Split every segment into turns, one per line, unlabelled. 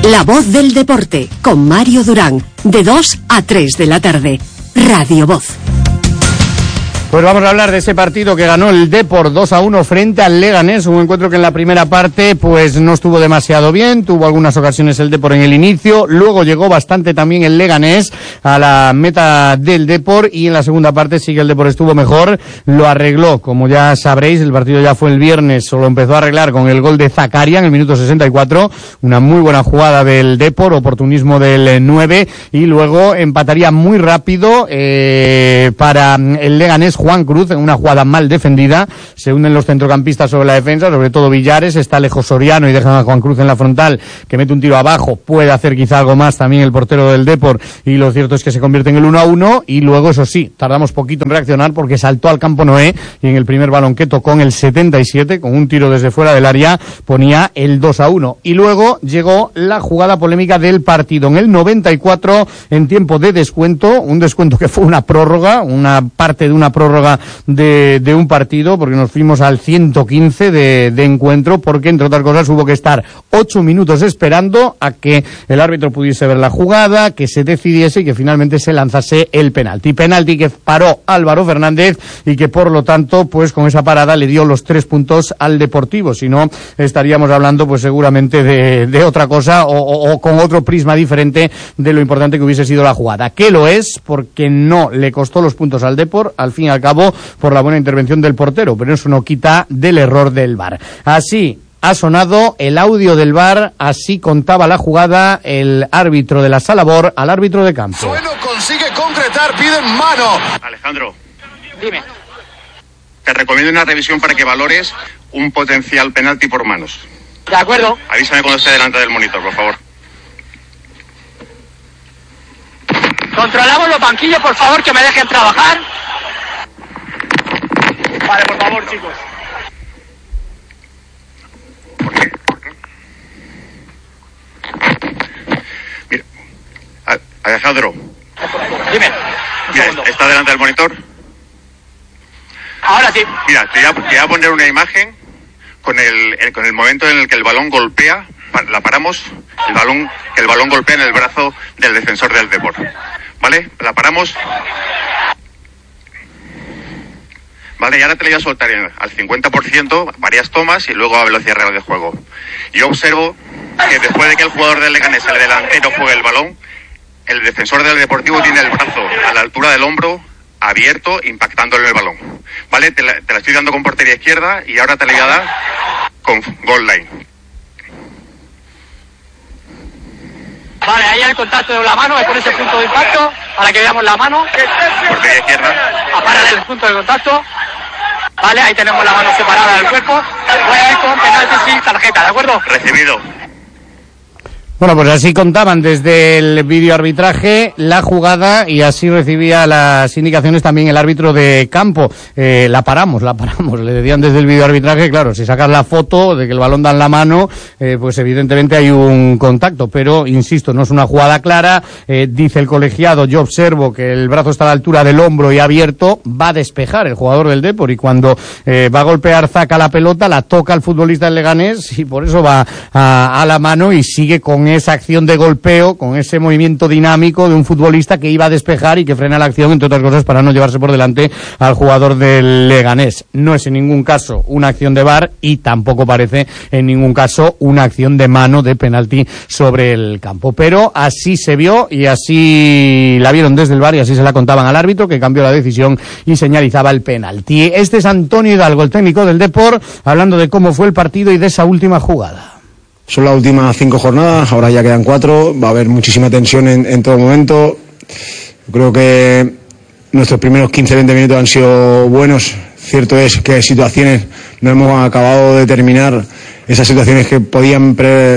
La voz del deporte, con Mario Durán, de 2 a 3 de la tarde. Radio Voz.
Pues vamos a hablar de ese partido que ganó el Depor 2-1 frente al Leganés, un encuentro que en la primera parte pues no estuvo demasiado bien, tuvo algunas ocasiones el Depor en el inicio, luego llegó bastante también el Leganés a la meta del Depor y en la segunda parte sí que el Depor estuvo mejor, lo arregló, como ya sabréis, el partido ya fue el viernes, solo empezó a arreglar con el gol de Zakaria en el minuto 64, una muy buena jugada del Depor, oportunismo del 9 y luego empataría muy rápido para el Leganés Juan Cruz en una jugada mal defendida, se unen los centrocampistas sobre la defensa, sobre todo Villares, está lejos Soriano y dejan a Juan Cruz en la frontal que mete un tiro abajo, puede hacer quizá algo más también el portero del Depor y lo cierto es que se convierte en el 1-1 y luego eso sí, tardamos poquito en reaccionar porque saltó al campo Noé y en el primer balón que tocó en el 77 con un tiro desde fuera del área ponía el 2-1 y luego llegó la jugada polémica del partido en el 94 en tiempo de descuento, un descuento que fue una prórroga, una parte de una prórroga de un partido, porque nos fuimos al 115 de encuentro, porque entre otras cosas hubo que estar 8 minutos esperando a que el árbitro pudiese ver la jugada, que se decidiese y que finalmente se lanzase el penalti. Penalti que paró Álvaro Fernández y que por lo tanto, pues con esa parada le dio los 3 puntos al Deportivo, si no estaríamos hablando pues seguramente de otra cosa o con otro prisma diferente de lo importante que hubiese sido la jugada, que lo es porque no le costó los puntos al Depor, al fin y al cabo por la buena intervención del portero, pero eso no quita del error del VAR. Así ha sonado el audio del VAR, así contaba la jugada el árbitro de la sala VAR al árbitro de campo.
Sueno consigue concretar, piden mano.
Alejandro,
dime.
Te recomiendo una revisión para que valores un potencial penalti por manos.
De acuerdo.
Avísame cuando esté delante del monitor, por favor.
Controlamos los banquillos, por favor, que me dejen trabajar. Vale, por favor, chicos.
¿Por qué? Mira, Alejandro.
Dime.
Mira, ¿está delante del monitor?
Ahora sí.
Mira, te voy a poner una imagen con el momento en el que el balón golpea, la paramos, que el balón golpea en el brazo del defensor del Depor. ¿Vale? La paramos. Vale, y ahora te la voy a soltar al 50%, varias tomas y luego a velocidad real de juego. Yo observo que después de que el jugador del Leganés, el delantero, juegue el balón, el defensor del Deportivo tiene el brazo a la altura del hombro, abierto, impactándole en el balón. Vale, te la estoy dando con portería izquierda y ahora te la voy a dar con goal line.
Vale, ahí el contacto de la mano, con ese punto de impacto, para que veamos la mano.
Portería izquierda.
Para el punto de contacto. Vale, ahí tenemos la mano separada del cuerpo. Voy a ir con penalti sin tarjeta, ¿de acuerdo?
Recibido.
Bueno, pues así contaban desde el videoarbitraje la jugada y así recibía las indicaciones también el árbitro de campo. La paramos, le decían desde el videoarbitraje, claro, si sacas la foto de que el balón da en la mano, pues evidentemente hay un contacto, pero insisto, no es una jugada clara, dice el colegiado, yo observo que el brazo está a la altura del hombro y abierto, va a despejar el jugador del Depor y cuando va a golpear Zaka la pelota, la toca el futbolista del Leganés y por eso va a la mano y sigue con esa acción de golpeo, con ese movimiento dinámico de un futbolista que iba a despejar y que frena la acción, entre otras cosas, para no llevarse por delante al jugador del Leganés. No es en ningún caso una acción de VAR y tampoco parece en ningún caso una acción de mano de penalti sobre el campo. Pero así se vio y así la vieron desde el VAR y así se la contaban al árbitro, que cambió la decisión y señalizaba el penalti. Este es Antonio Hidalgo, el técnico del Depor, hablando de cómo fue el partido y de esa última jugada.
Son las últimas 5 jornadas, ahora ya quedan 4, va a haber muchísima tensión en todo momento. Creo que nuestros primeros 15-20 minutos han sido buenos. Cierto es que situaciones no hemos acabado de terminar, esas situaciones que podían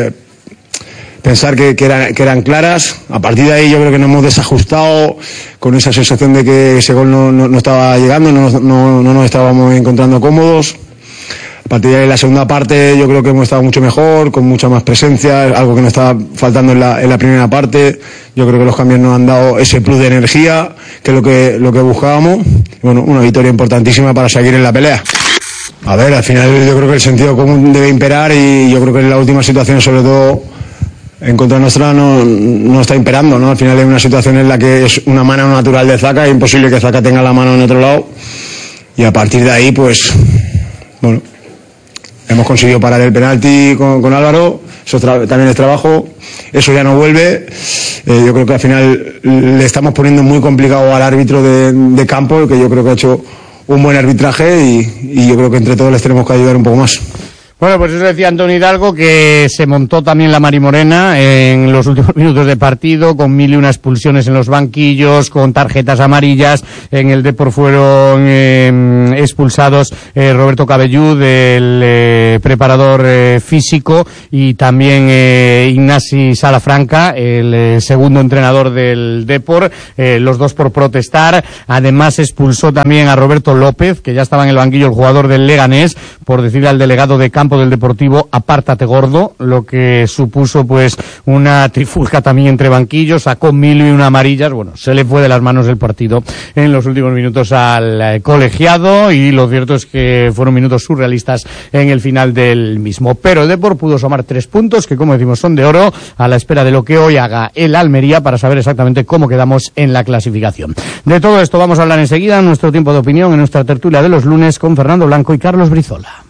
pensar que eran claras. A partir de ahí yo creo que nos hemos desajustado con esa sensación de que ese gol no estaba llegando, no nos estábamos encontrando cómodos. A partir de ahí, la segunda parte yo creo que hemos estado mucho mejor, con mucha más presencia, algo que nos estaba faltando en la primera parte. Yo creo que los cambios nos han dado ese plus de energía, que es lo que buscábamos. Bueno, una victoria importantísima para seguir en la pelea. A ver, al final yo creo que el sentido común debe imperar y yo creo que en la última situación, sobre todo en contra nuestra no está imperando, ¿no? Al final hay una situación en la que es una mano natural de Zaka, es imposible que Zaka tenga la mano en otro lado, y a partir de ahí, pues, bueno, hemos conseguido parar el penalti con Álvaro, eso también es trabajo, eso ya no vuelve. Yo creo que al final le estamos poniendo muy complicado al árbitro de campo, que yo creo que ha hecho un buen arbitraje, y yo creo que entre todos les tenemos que ayudar un poco más.
Bueno, pues eso decía Antonio Hidalgo, que se montó también la Mari Morena en los últimos minutos de partido, con 1001 expulsiones en los banquillos, con tarjetas amarillas. En el Depor fueron expulsados Roberto Cabellú, del preparador físico, y también Ignasi Salafranca, el segundo entrenador del Depor, los dos por protestar. Además expulsó también a Roberto López, que ya estaba en el banquillo, el jugador del Leganés, por decirle al delegado de campo del Deportivo: apártate gordo, lo que supuso pues una trifulca también entre banquillos. Sacó 1001 amarillas. Bueno, se le fue de las manos el partido en los últimos minutos al colegiado, y lo cierto es que fueron minutos surrealistas en el final del mismo. Pero el Depor pudo sumar 3 puntos, que como decimos son de oro, a la espera de lo que hoy haga el Almería para saber exactamente cómo quedamos en la clasificación. De todo esto vamos a hablar enseguida en nuestro tiempo de opinión, en nuestra tertulia de los lunes, con Fernando Blanco y Carlos Brizola.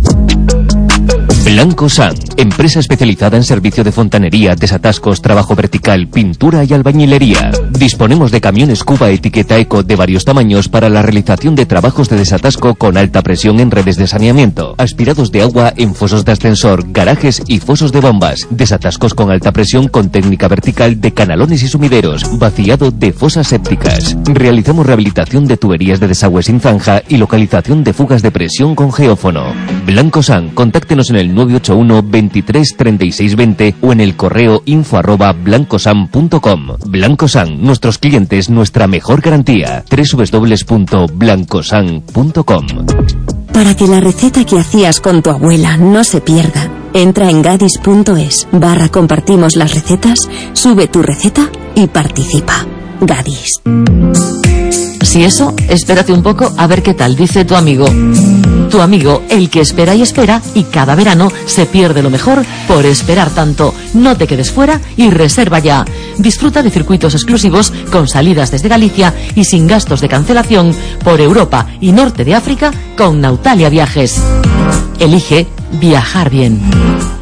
Blanco San, empresa especializada en servicio de fontanería, desatascos, trabajo vertical, pintura y albañilería. Disponemos de camiones Cuba etiqueta Eco de varios tamaños para la realización de trabajos de desatasco con alta presión en redes de saneamiento, aspirados de agua en fosos de ascensor, garajes y fosos de bombas, desatascos con alta presión con técnica vertical de canalones y sumideros, vaciado de fosas sépticas. Realizamos rehabilitación de tuberías de desagüe sin zanja y localización de fugas de presión con geófono. Blanco San, contáctenos en el 981 23 36 20 o en el correo info@blancosan.com. Blanco San, nuestros clientes, nuestra mejor garantía. www.blancosan.com.
Para que la receta que hacías con tu abuela no se pierda, entra en gadis.es/compartimos las recetas, sube tu receta y participa. Gadis.
Si eso, espérate un poco a ver qué tal dice tu amigo. Tu amigo, el que espera y espera, y cada verano se pierde lo mejor por esperar tanto. No te quedes fuera y reserva ya. Disfruta de circuitos exclusivos con salidas desde Galicia y sin gastos de cancelación por Europa y norte de África con Nautalia Viajes. Elige viajar bien.